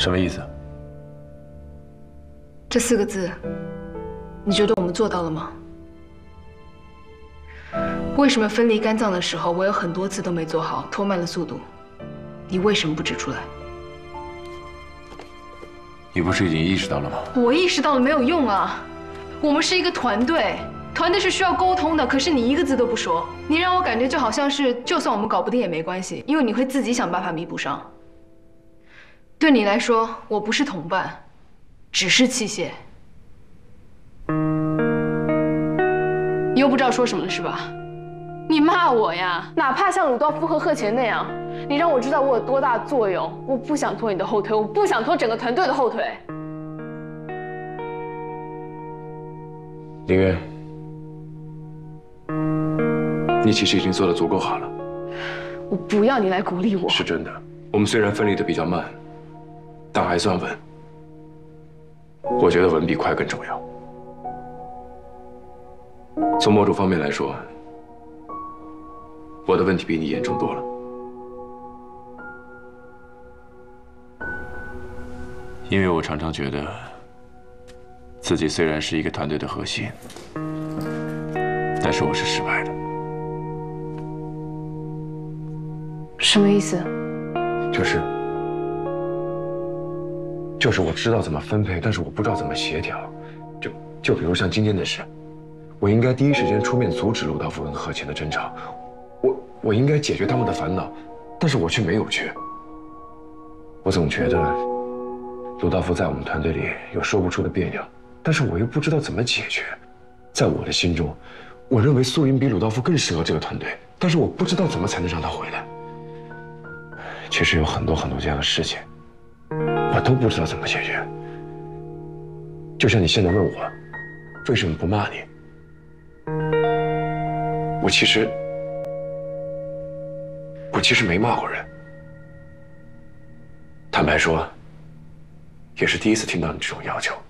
什么意思？ 这4个字，你觉得我们做到了吗？为什么分离肝脏的时候，我有很多次都没做好，拖慢了速度？你为什么不指出来？ 你不是已经意识到了吗？ 我意识到了没有用啊！我们是一个团队，团队是需要沟通的。可是你一个字都不说，你让我感觉就好像是，就算我们搞不定也没关系，因为你会自己想办法弥补上。对你来说，我不是同伴，只是器械。你又不知道说什么了是吧？你骂我呀！哪怕像鲁道夫和贺乾那样，你让我知道我有多大作用。我不想拖你的后腿，我不想拖整个团队的后腿。 林渊，你其实已经做得足够好了。 我不要你来鼓励我。 是真的，我们虽然分离的比较慢，但还算稳。我觉得稳比快更重要。从某种方面来说，我的问题比你严重多了。因为我常常觉得，自己虽然是一个团队的核心，但是我是失败的。 什么意思？ 就是我知道怎么分配，但是我不知道怎么协调。就比如像今天的事，我应该第一时间出面阻止鲁道夫跟贺乾的争吵，我应该解决他们的烦恼，但是我却没有去。我总觉得鲁道夫在我们团队里有说不出的别扭，但是我又不知道怎么解决。在我的心中，我认为苏云比鲁道夫更适合这个团队，但是我不知道怎么才能让他回来。其实有很多这样的事情，我都不知道怎么解决。就像你现在问我，为什么不骂你？我其实没骂过人。坦白说，也是第一次听到你这种要求。